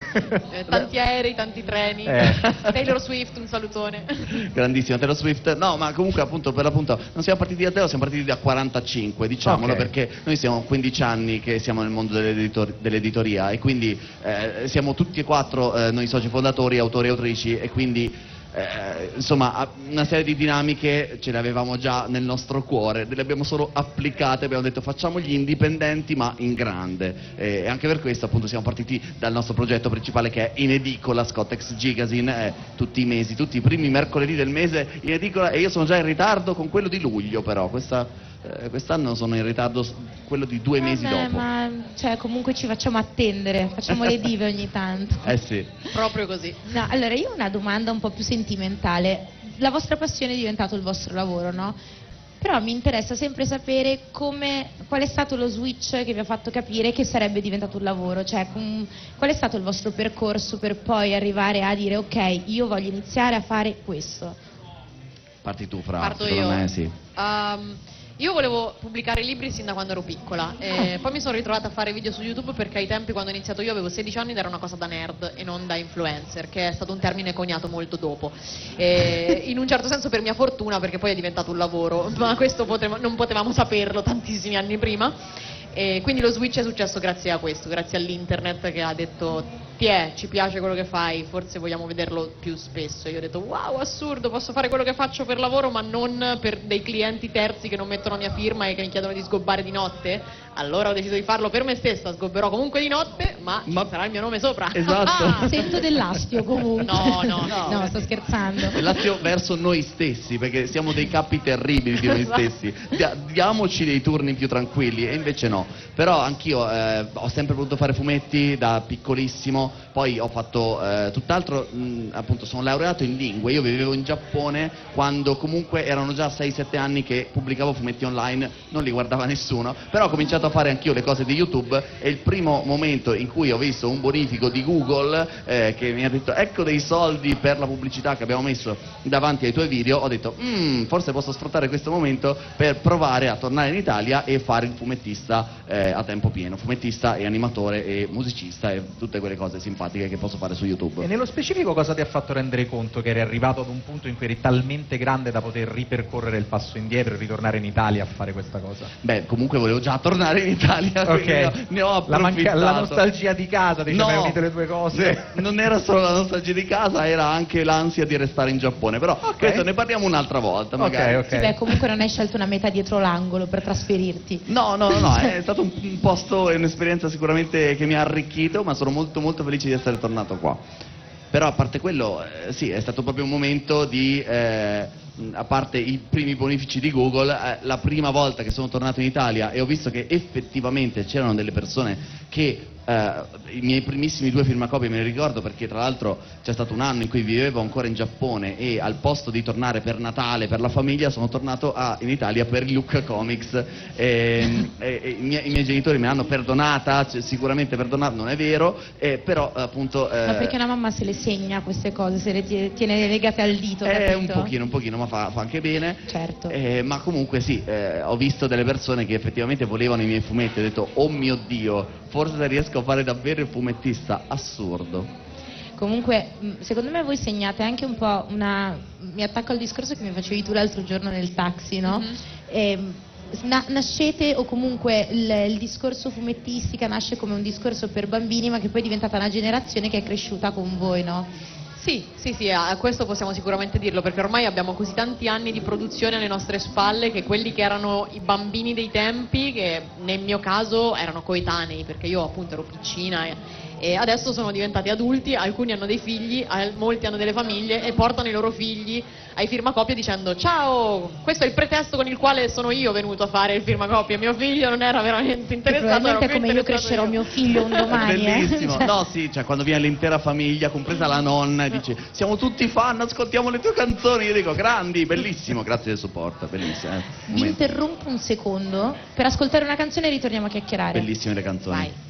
Tanti aerei, tanti treni. Taylor Swift, un salutone. Grandissima Taylor Swift. No, ma comunque appunto per l'appunto non siamo partiti da 0, siamo partiti da 45, diciamolo, perché noi siamo 15 anni che siamo nel mondo dell'editoria e quindi siamo tutti e quattro noi soci fondatori, autori e autrici, e quindi insomma una serie di dinamiche ce le avevamo già nel nostro cuore, le abbiamo solo applicate, abbiamo detto facciamo gli indipendenti ma in grande, e anche per questo appunto siamo partiti dal nostro progetto principale che è in edicola, Scottex Gigazine, tutti i mesi, tutti i primi mercoledì del mese in edicola, e io sono già in ritardo con quello di luglio, però quest'anno sono in ritardo quello di 2 mesi dopo. Ma cioè, comunque ci facciamo attendere, facciamo le dive ogni tanto. Sì. Proprio così. No, allora io ho una domanda un po' più sentimentale. La vostra passione è diventato il vostro lavoro, no? Però mi interessa sempre sapere qual è stato lo switch che vi ha fatto capire che sarebbe diventato un lavoro, cioè qual è stato il vostro percorso per poi arrivare a dire ok, io voglio iniziare a fare questo. Parti tu, Fra. Parto secondo io. me sì. Io volevo pubblicare libri sin da quando ero piccola, poi mi sono ritrovata a fare video su YouTube perché ai tempi quando ho iniziato io avevo 16 anni ed era una cosa da nerd e non da influencer, che è stato un termine coniato molto dopo, in un certo senso per mia fortuna, perché poi è diventato un lavoro, ma questo non potevamo saperlo tantissimi anni prima. E quindi lo switch è successo grazie a questo, grazie all'internet che ha detto ci piace quello che fai, forse vogliamo vederlo più spesso. E io ho detto wow, assurdo, posso fare quello che faccio per lavoro ma non per dei clienti terzi che non mettono la mia firma e che mi chiedono di sgobbare di notte. Allora ho deciso di farlo per me stessa, sgobberò comunque di notte ma ci sarà il mio nome sopra. Esatto. Sento dell'astio comunque. No, sto scherzando. Dell'astio verso noi stessi, perché siamo dei capi terribili di noi stessi. Diamoci dei turni più tranquilli, e invece no. Però anch'io ho sempre voluto fare fumetti da piccolissimo, poi ho fatto tutt'altro, appunto sono laureato in lingue, io vivevo in Giappone quando comunque erano già 6-7 anni che pubblicavo fumetti online, non li guardava nessuno, però ho cominciato a fare anch'io le cose di YouTube, e il primo momento in cui ho visto un bonifico di Google che mi ha detto ecco dei soldi per la pubblicità che abbiamo messo davanti ai tuoi video, ho detto forse posso sfruttare questo momento per provare a tornare in Italia e fare il fumettista a tempo pieno, fumettista e animatore e musicista e tutte quelle cose simpatiche che posso fare su YouTube. E nello specifico cosa ti ha fatto rendere conto che eri arrivato ad un punto in cui eri talmente grande da poter ripercorrere il passo indietro e ritornare in Italia a fare questa cosa? Beh, comunque volevo già tornare in Italia, ne ho approfittato. La nostalgia di casa, diciamo, no, unite le due cose. Non era solo la nostalgia di casa, era anche l'ansia di restare in Giappone, però questo ne parliamo un'altra volta magari. Sì, beh, comunque non hai scelto una metà dietro l'angolo per trasferirti. No, è stato un posto e un'esperienza sicuramente che mi ha arricchito, ma sono molto molto felice di essere tornato qua. Però a parte quello, sì, è stato proprio un momento di, a parte i primi bonifici di Google, la prima volta che sono tornato in Italia e ho visto che effettivamente c'erano delle persone che i miei primissimi 2 firmacopie me ne ricordo, perché tra l'altro c'è stato un anno in cui vivevo ancora in Giappone e al posto di tornare per Natale per la famiglia sono tornato in Italia per Lucca Comics, e i miei genitori me l'hanno perdonata, sicuramente perdonata, non è vero, però appunto ma perché una mamma se le segna queste cose, se le tiene legate al dito, capito? un pochino, ma fa anche bene. Certo. Ma comunque sì, ho visto delle persone che effettivamente volevano i miei fumetti, ho detto oh mio Dio, forse riesco a fare davvero il fumettista, assurdo. Comunque, secondo me voi segnate anche un po' mi attacco al discorso che mi facevi tu l'altro giorno nel taxi, no? Nascete, o comunque il discorso fumettistica nasce come un discorso per bambini, ma che poi è diventata una generazione che è cresciuta con voi, no? Sì, questo possiamo sicuramente dirlo, perché ormai abbiamo così tanti anni di produzione alle nostre spalle che quelli che erano i bambini dei tempi, che nel mio caso erano coetanei, perché io appunto ero piccina e adesso sono diventati adulti, alcuni hanno dei figli, molti hanno delle famiglie e portano i loro figli ai firmacopie dicendo ciao, questo è il pretesto con il quale sono io venuto a fare il firmacopie, mio figlio non era veramente interessato. Probabilmente è come io crescerò mio figlio un domani. Bellissimo, no sì, cioè quando viene l'intera famiglia, compresa la nonna, e dice siamo tutti fan, ascoltiamo le tue canzoni, io dico grandi, bellissimo, grazie del supporto, bellissimo. Vi interrompo un secondo per ascoltare una canzone e ritorniamo a chiacchierare. Bellissime le canzoni. Vai.